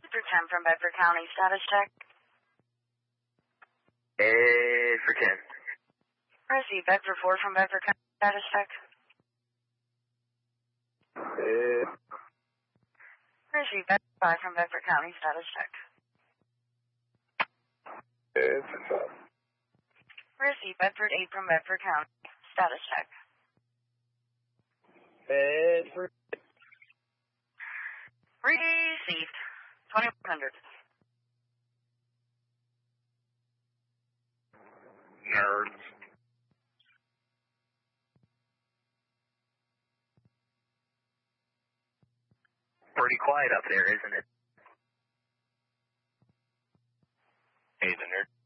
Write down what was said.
For 10 from Bedford County, status check. For 10. Receive Bedford 4 from Bedford County, status check. Receive Bedford 5 from Bedford County, status check. Receive Bedford 8 from Bedford County, status check. Bedford. Received. 2100. Nerds. Pretty quiet up there, isn't it? Hey, the nerd.